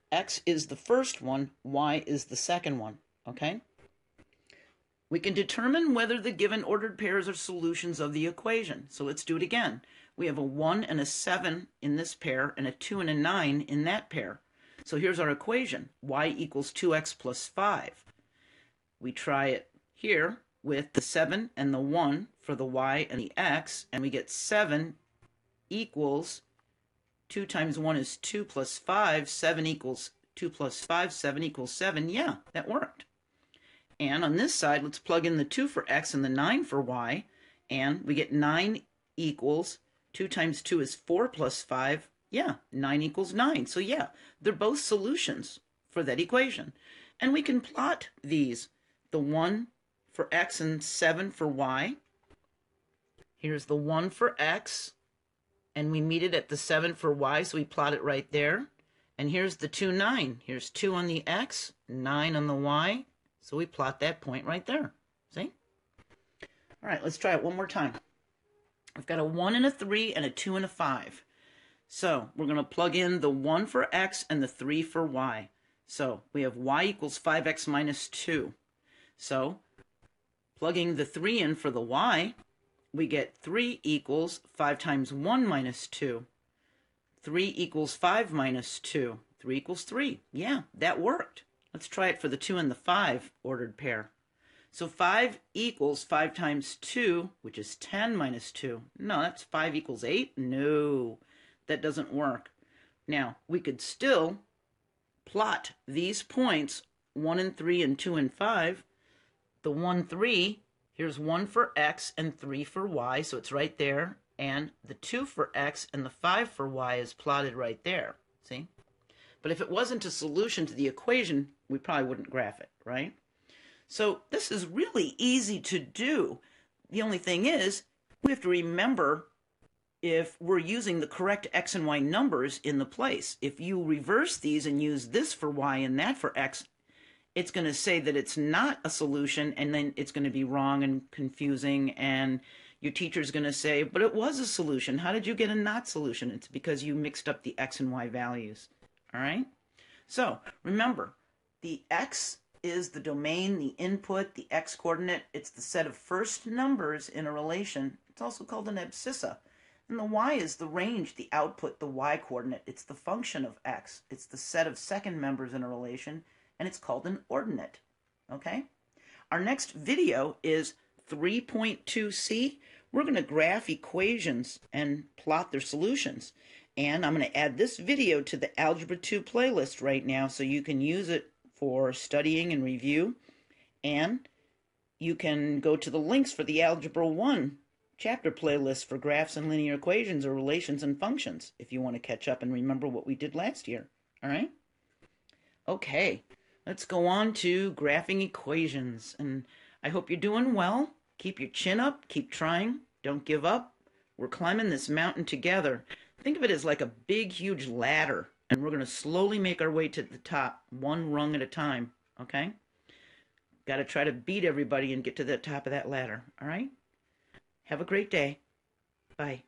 X is the first one, Y is the second one, okay? We can determine whether the given ordered pairs are solutions of the equation. So let's do it again. We have a 1 and a 7 in this pair and a 2 and a 9 in that pair. So here's our equation. Y equals 2x plus 5. We try it here with the 7 and the 1 for the y and the x, and we get 7 equals 2 times 1 is 2 plus 5. 7 equals 2 plus 5. 7 equals 7. Yeah, that worked. And on this side, let's plug in the 2 for x and the 9 for y, and we get 9 equals 2 times 2 is 4 plus 5. Yeah, 9 equals 9. So yeah, they're both solutions for that equation. And we can plot these, the 1 for x and 7 for y. Here's the 1 for x, and we meet it at the 7 for y, so we plot it right there. And here's the 2, 9. Here's 2 on the x, 9 on the y. So we plot that point right there. See? All right, let's try it one more time. I've got a 1 and a 3 and a 2 and a 5. So we're going to plug in the 1 for x and the 3 for y. So we have y equals 5x minus 2. So plugging the 3 in for the y, we get 3 equals 5 times 1 minus 2. 3 equals 5 minus 2. 3 equals 3. Yeah, that worked. Let's try it for the 2 and the 5 ordered pair. So 5 equals 5 times 2, which is 10 minus 2. No, that's 5 equals 8. No, that doesn't work. Now, we could still plot these points, 1 and 3 and 2 and 5. The 1, 3, here's 1 for x and 3 for y, so it's right there. And the 2 for x and the 5 for y is plotted right there. See? But if it wasn't a solution to the equation, we probably wouldn't graph it, right? So this is really easy to do. The only thing is, we have to remember if we're using the correct x and y numbers in the place. If you reverse these and use this for y and that for x, it's going to say that it's not a solution, and then it's going to be wrong and confusing, and your teacher's going to say, but it was a solution. How did you get a not solution? It's because you mixed up the x and y values. All right? So remember, the x is the domain, the input, the x-coordinate. It's the set of first numbers in a relation. It's also called an abscissa. And the y is the range, the output, the y-coordinate. It's the function of x. It's the set of second members in a relation, and it's called an ordinate. Okay? Our next video is 3.2c. We're going to graph equations and plot their solutions. And I'm going to add this video to the Algebra 2 playlist right now so you can use it for studying and review. And you can go to the links for the Algebra 1 chapter playlist for graphs and linear equations or relations and functions if you want to catch up and remember what we did last year. All right? Okay, let's go on to graphing equations. And I hope you're doing well. Keep your chin up. Keep trying. Don't give up. We're climbing this mountain together. Think of it as like a big, huge ladder, and we're going to slowly make our way to the top, one rung at a time, okay? Got to try to beat everybody and get to the top of that ladder, all right? Have a great day. Bye.